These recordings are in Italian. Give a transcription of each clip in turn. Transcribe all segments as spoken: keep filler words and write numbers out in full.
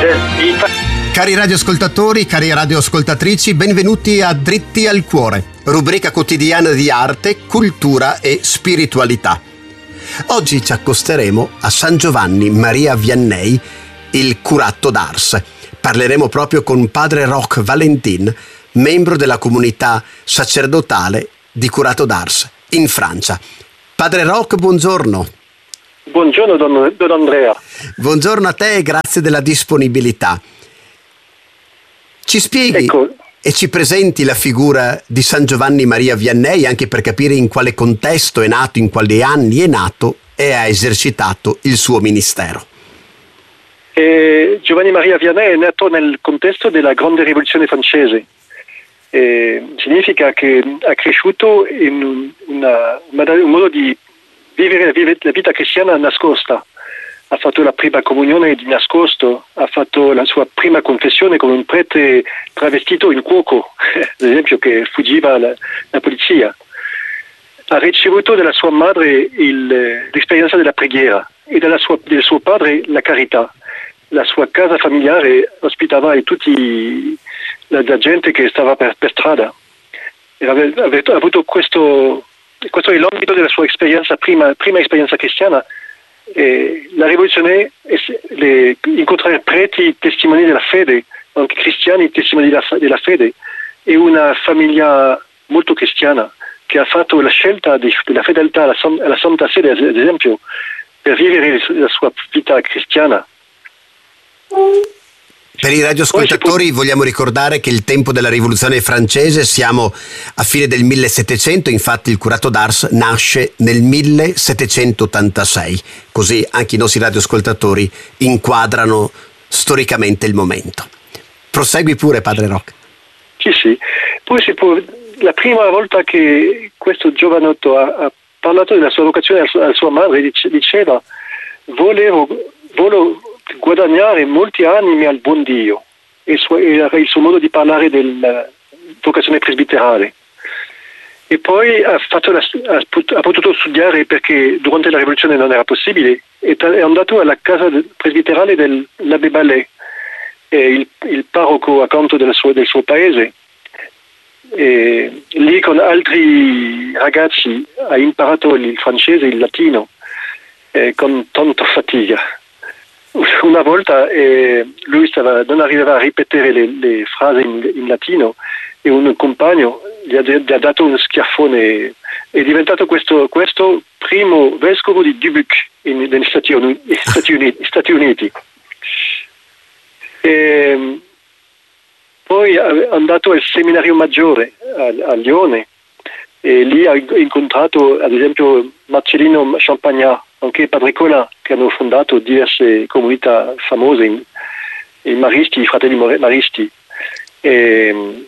Cari radioascoltatori, cari radioascoltatrici, benvenuti a Dritti al Cuore, rubrica quotidiana di arte, cultura e spiritualità. Oggi ci accosteremo a San Giovanni Maria Vianney, il curato d'Ars. Parleremo proprio con padre Roch Valentin, membro della comunità sacerdotale di Curato d'Ars in Francia. Padre Roch, buongiorno. Buongiorno don, don Andrea. Buongiorno a te e grazie della disponibilità. Ci spieghi ecco. e ci presenti la figura di San Giovanni Maria Vianney, anche per capire in quale contesto è nato, in quali anni è nato e ha esercitato il suo ministero. Eh, Giovanni Maria Vianney è nato nel contesto della grande rivoluzione francese. Eh, significa che ha cresciuto in una, un modo di vivere la vita cristiana nascosta. Ha fatto la prima comunione di nascosto, ha fatto la sua prima confessione come un prete travestito in cuoco, ad esempio, che fuggiva la, la polizia. Ha ricevuto dalla sua madre il, l'esperienza della preghiera e dalla sua, del suo padre la carità. La sua casa familiare ospitava tutti la, la gente che stava per, per strada. E aveva, aveva avuto questo, questo è l'ambito della sua esperienza, prima, prima esperienza cristiana. E la rivoluzione è le, incontrare preti testimoni della fede, anche cristiani testimoni della, della fede, e una famiglia molto cristiana che ha fatto la scelta di, della fedeltà alla, alla Santa Sede, ad esempio, per vivere la sua vita cristiana. Per i radioascoltatori vogliamo ricordare che il tempo della rivoluzione francese, siamo a fine del millesettecento, infatti il Curato d'Ars nasce nel millesettecentottantasei, così anche i nostri radioascoltatori inquadrano storicamente il momento. Prosegui pure, padre Roch. Sì, sì. Poi si può, la prima volta che questo giovanotto ha, ha parlato della sua vocazione alla sua madre, diceva: volevo, volevo guadagnare molti animi al buon Dio, e era il suo modo di parlare della vocazione presbiterale. E poi ha, fatto la, ha potuto studiare, perché durante la rivoluzione non era possibile, e è andato alla casa presbiterale dell'Abbé Ballet, il, il parroco accanto del suo, del suo paese. E lì con altri ragazzi ha imparato il francese e il latino eh, con tanta fatica. Una volta eh, lui stava, non arrivava a ripetere le, le frasi in, in latino, e un compagno gli ha, gli ha dato uno schiaffone. È diventato questo, questo primo vescovo di Dubuque in, negli Stati Uniti. Stati Uniti, Stati Uniti. E poi è andato al seminario maggiore a, a Lione, e lì ha incontrato ad esempio Marcellino Champagnat, anche padre Colin, che hanno fondato diverse comunità famose, in, i Maristi, i fratelli Maristi. E,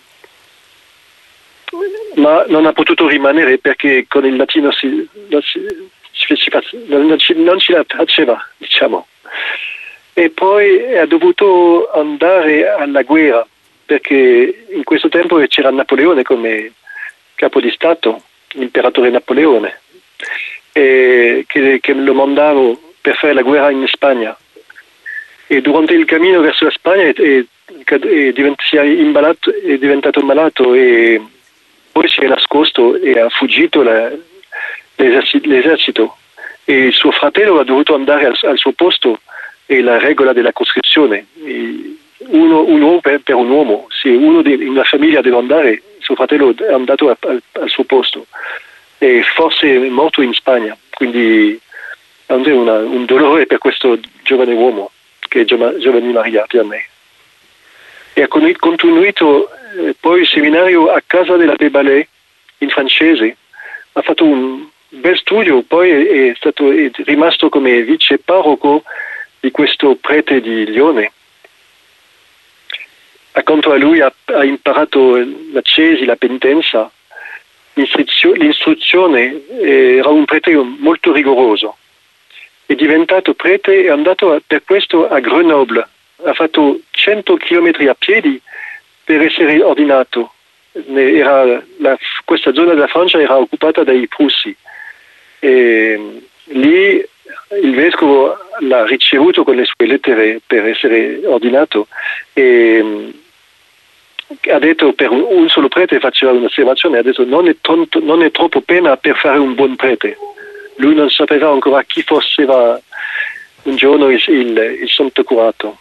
ma non ha potuto rimanere perché con il latino si, non, si, si, si, non, ci, non ce la faceva, diciamo. E poi ha dovuto andare alla guerra, perché in questo tempo c'era Napoleone come capo di Stato, l'imperatore Napoleone, e che, che lo mandavo per fare la guerra in Spagna. E durante il cammino verso la Spagna è, è, è, divent, si è, imbalato, è diventato malato, e poi si è nascosto e ha fuggito la, l'esercito, l'esercito, e il suo fratello ha dovuto andare al, al suo posto. È la regola della coscrizione, uno, un uomo per, per un uomo. Se uno in una famiglia deve andare, suo fratello è andato a, a, al suo posto, e forse è morto in Spagna. Quindi è una, un dolore per questo giovane uomo che è Giovanni Maria Vianney. E ha continuato eh, poi il seminario a casa dell'Abbé Ballet in francese. Ha fatto un bel studio, poi è, è, stato, è rimasto come vice parroco di questo prete di Lione. Accanto a lui ha, ha imparato la cesi, la penitenza, l'istruzio, l'istruzione. Era un prete molto rigoroso. È diventato prete e è andato a, per questo a Grenoble. Ha fatto cento chilometri a piedi per essere ordinato. Era la, questa zona della Francia era occupata dai Prussi. E lì il vescovo l'ha ricevuto con le sue lettere per essere ordinato e ha detto, per un, un solo prete faceva un'osservazione, ha detto non è, tonto, non è troppo pena per fare un buon prete. Lui non sapeva ancora chi fosse un giorno il, il, il santo curato.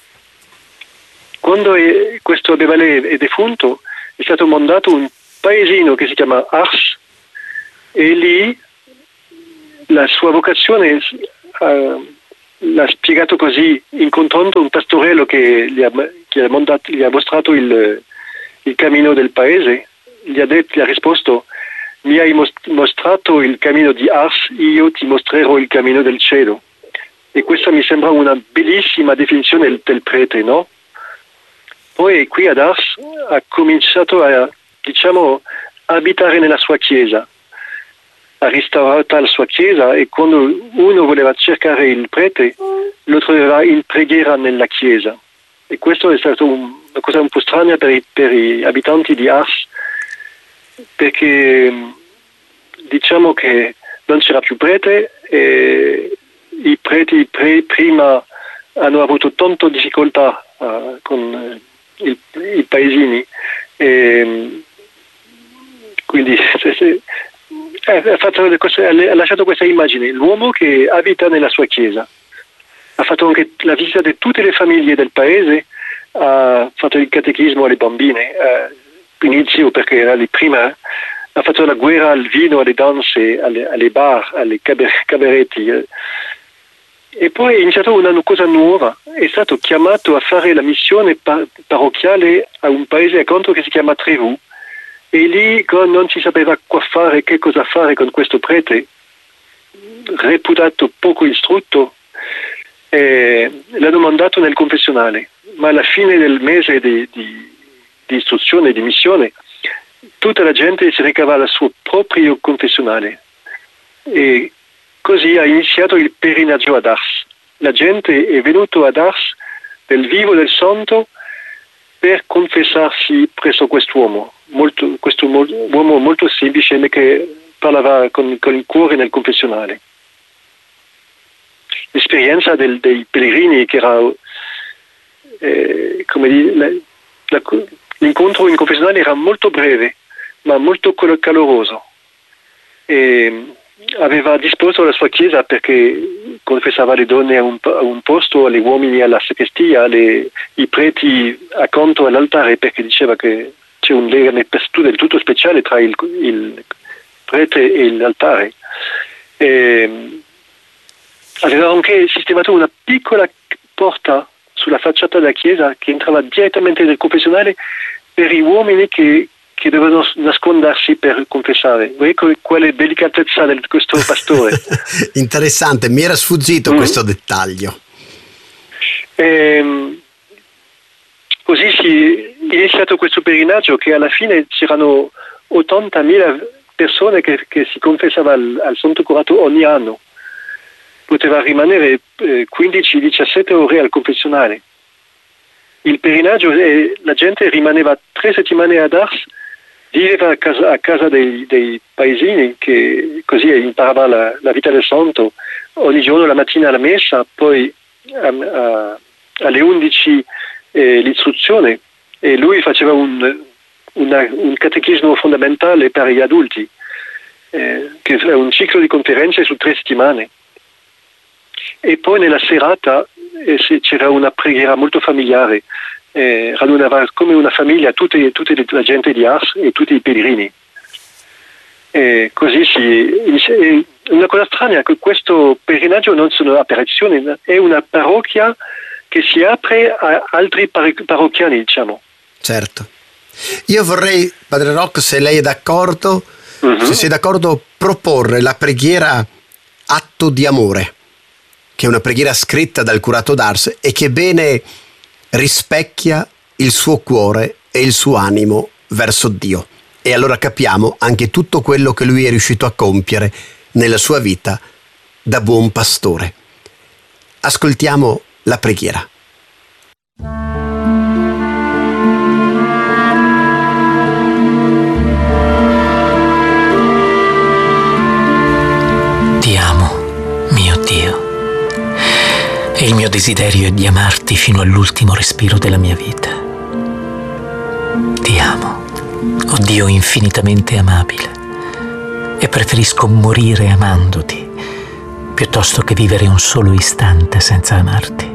Quando è, questo Bevalè è defunto, è stato mandato un paesino che si chiama Ars, e lì la sua vocazione uh, l'ha spiegato così, incontrando un pastorello che gli ha, che ha, mandato, gli ha mostrato il, il cammino del paese. Gli ha, detto, gli ha risposto: mi hai mostrato il cammino di Ars, io ti mostrerò il cammino del cielo. E questa mi sembra una bellissima definizione del, del prete, no? Poi qui ad Ars ha cominciato a, diciamo, abitare nella sua chiesa, ha restaurato la sua chiesa, e quando uno voleva cercare il prete lo trovava in preghiera nella chiesa. E questo è stato un, una cosa un po' strana per i, per gli abitanti di Ars, perché diciamo che non c'era più prete e i preti pre, prima hanno avuto tanto difficoltà uh, con uh, il, i paesini, e quindi se, se, Ha, fatto cose, ha lasciato questa immagine: l'uomo che abita nella sua chiesa. Ha fatto anche la visita di tutte le famiglie del paese, ha fatto il catechismo alle bambine, eh, inizio perché era lì prima, ha fatto la guerra al vino, alle danze, alle, alle bar, alle cabaretti, eh. E poi è iniziato una cosa nuova, è stato chiamato a fare la missione par- parrocchiale a un paese accanto che si chiama Trevoux. E lì non si sapeva cosa fare, che cosa fare con questo prete, reputato poco istrutto, eh, l'hanno mandato nel confessionale. Ma alla fine del mese di, di, di istruzione, di missione, tutta la gente si recava al suo proprio confessionale. E così ha iniziato il pellegrinaggio ad Ars. La gente è venuta ad Ars nel vivo del santo per confessarsi presso quest'uomo. Molto, questo uomo molto semplice che parlava con, con il cuore nel confessionale. L'esperienza del, dei pellegrini, che era eh, come dire, la, la, l'incontro in confessionale era molto breve ma molto caloroso, e aveva disposto la sua chiesa perché confessava le donne a un, a un posto, gli uomini alla sacrestia, le, i preti accanto all'altare, perché diceva che c'è un legame del tutto speciale tra il, il prete e l'altare. E aveva anche sistemato una piccola porta sulla facciata della chiesa che entrava direttamente nel confessionale per gli uomini che, che dovevano nascondersi per confessare. Ecco quale delicatezza di questo pastore. Interessante, mi era sfuggito mm. questo dettaglio. E, così si è iniziato questo pellegrinaggio, che alla fine c'erano ottantamila persone che, che si confessavano al, al santo curato ogni anno. Poteva rimanere eh, quindici diciassette ore al confessionale. Il pellegrinaggio, eh, la gente rimaneva tre settimane ad Ars, viveva a casa, a casa dei, dei paesini, che così imparava la, la vita del santo, ogni giorno la mattina alla messa, poi a, a, alle undici eh, l'istruzione, e lui faceva un, una, un catechismo fondamentale per gli adulti, eh, che è un ciclo di conferenze su tre settimane. E poi nella serata eh, c'era una preghiera molto familiare, eh, radunava come una famiglia tutte, tutte la gente di Ars e tutti i pellegrini. E così si... È una cosa strana che questo pellegrinaggio non sono apparizioni, è una parrocchia che si apre a altri parrocchiani, diciamo. Certo. Io vorrei, Padre Roch, se lei è d'accordo, uh-huh. se sei d'accordo, proporre la preghiera Atto di amore, che è una preghiera scritta dal curato d'Ars e che bene rispecchia il suo cuore e il suo animo verso Dio. E allora capiamo anche tutto quello che lui è riuscito a compiere nella sua vita da buon pastore. Ascoltiamo la preghiera. Ti amo, mio Dio. E il mio desiderio è di amarti fino all'ultimo respiro della mia vita. Ti amo, oh Dio infinitamente amabile, e preferisco morire amandoti piuttosto che vivere un solo istante senza amarti.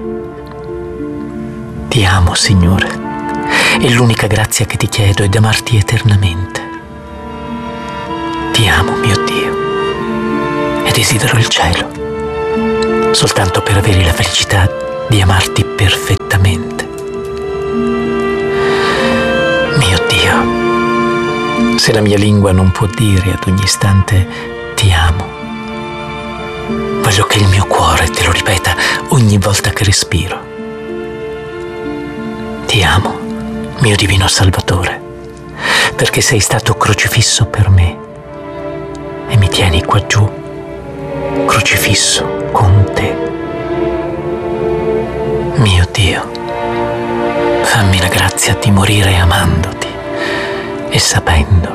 Ti amo, Signore, e l'unica grazia che ti chiedo è di amarti eternamente. Ti amo, mio Dio, e desidero il cielo soltanto per avere la felicità di amarti perfettamente. Mio Dio, se la mia lingua non può dire ad ogni istante ti amo, voglio che il mio cuore te lo ripeta ogni volta che respiro. Ti amo, mio divino Salvatore, perché sei stato crocifisso per me e mi tieni qua giù, crocifisso con te. Mio Dio, fammi la grazia di morire amandoti e sapendo